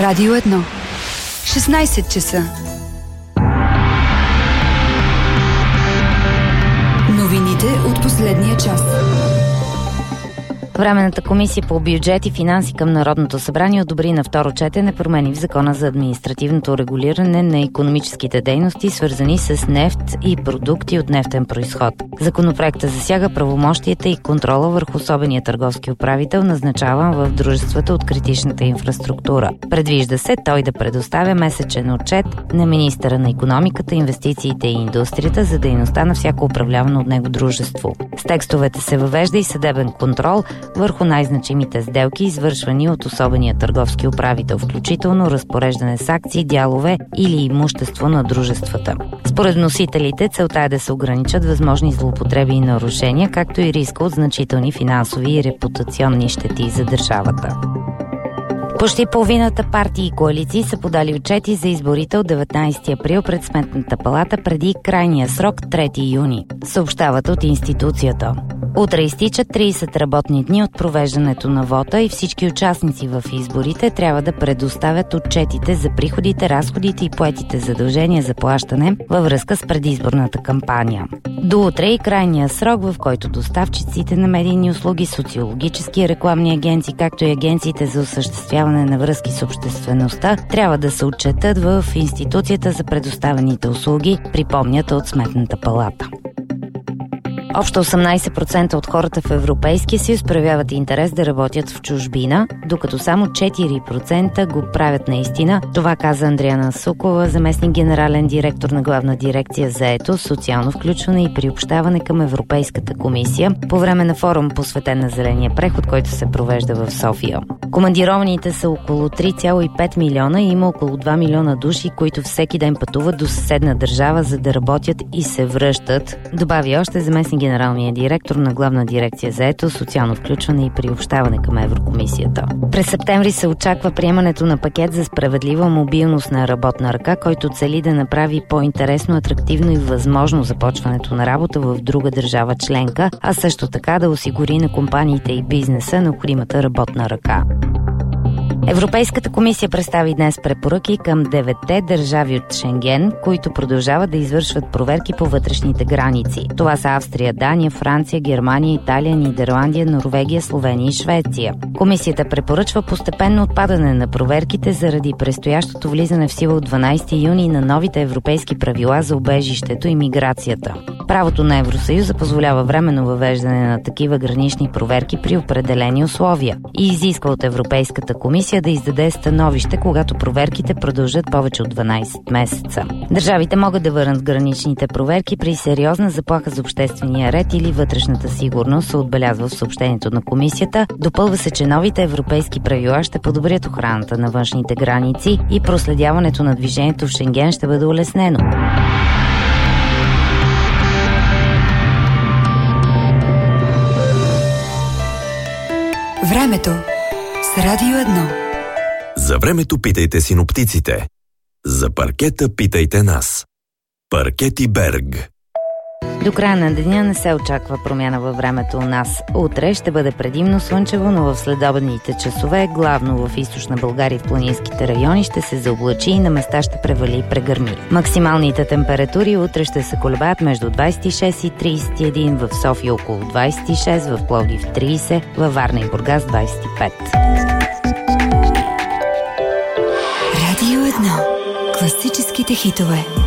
Радио 1. 16 часа. Новините от последния час. Временната комисия по бюджет и финанси към Народното събрание одобри на второ четене промени в Закона за административното регулиране на икономическите дейности, свързани с нефт и продукти от нефтен произход. Законопроектът засяга правомощията и контрола върху особения търговски управител, назначаван в дружествата от критичната инфраструктура. Предвижда се той да предоставя месечен отчет на министъра на икономиката, инвестициите и индустрията за дейността на всяко управлявано от него дружество. С текстовете се въвежда и съдебен контрол върху най-значимите сделки, извършвани от особения търговски управител, включително разпореждане с акции, дялове или имущество на дружествата. Според вносителите, целта е да се ограничат възможни злоупотреби и нарушения, както и риска от значителни финансови и репутационни щети за държавата. Почти половината партии и коалиции са подали отчети за изборите от 19 април пред Сметната палата преди крайния срок 3 юни, съобщават от институцията. Утре изтичат 30 работни дни от провеждането на вота и всички участници в изборите трябва да предоставят отчетите за приходите, разходите и поетите задължения за плащане във връзка с предизборната кампания. До утре и крайния срок, в който доставчиците на медийни услуги, социологически и рекламни агенции, както и агенциите за осъществяване на връзки с обществеността, трябва да се отчетат в институцията за предоставените услуги, припомнят от Сметната палата. Общо 18% от хората в Европейския съюз проявяват интерес да работят в чужбина, докато само 4% го правят наистина. Това каза Андриана Сукова, заместник генерален директор на Главна дирекция заетост, социално включване и приобщаване към Европейската комисия по време на форум, посветен на зеления преход, който се провежда в София. Командированите са около 3,5 милиона и има около 2 милиона души, които всеки ден пътуват до съседна държава, за да работят и се връщат, добави още заместник генералния директор на Главна дирекция заетост, социално включване и приобщаване към Еврокомисията. През септември се очаква приемането на пакет за справедлива мобилност на работна ръка, който цели да направи по-интересно, атрактивно и възможно започването на работа в друга държава членка, а също така да осигури на компаниите и бизнеса необходимата работна ръка. Европейската комисия представи днес препоръки към 9 държави от Шенген, които продължават да извършват проверки по вътрешните граници. Това са Австрия, Дания, Франция, Германия, Италия, Нидерландия, Норвегия, Словения и Швеция. Комисията препоръчва постепенно отпадане на проверките заради предстоящото влизане в сила от 12 юни на новите европейски правила за убежището и миграцията. Правото на Евросъюза позволява временно въвеждане на такива гранични проверки при определени условия и изисква от Европейската комисия да издаде становище, когато проверките продължат повече от 12 месеца. Държавите могат да върнат граничните проверки при сериозна заплаха за обществения ред или вътрешната сигурност, се отбелязва в съобщението на комисията. Допълва се, че новите европейски правила ще подобрят охраната на външните граници и проследяването на движението в Шенген ще бъде улеснено. Времето с Радио 1. За времето питайте синоптиците. За паркета питайте нас. Паркети Берг. До края на деня не се очаква промяна във времето у нас. Утре ще бъде предимно слънчево, но в следобедните часове, главно в източна България и в планинските райони, ще се заоблачи и на места ще превали и прегърми. Максималните температури утре ще се колебаят между 26 и 31, в София около 26, в Пловдив 30, във Варна и Бургас 25. Радио 1. Класическите хитове.